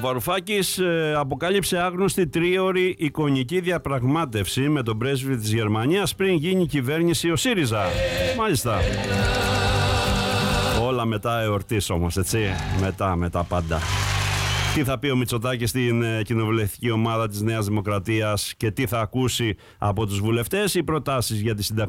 Βαρουφάκης αποκάλυψε άγνωστη τρίωρη εικονική διαπραγμάτευση με τον πρέσβη της Γερμανίας πριν γίνει κυβέρνηση ο ΣΥΡΙΖΑ. Μάλιστα. Όλα μετά εορτής όμως, έτσι. Μετά πάντα. Τι θα πει ο Μητσοτάκης στην κοινοβουλευτική ομάδα της Νέας Δημοκρατίας και τι θα ακούσει από τους βουλευτές. Οι προτάσεις για τη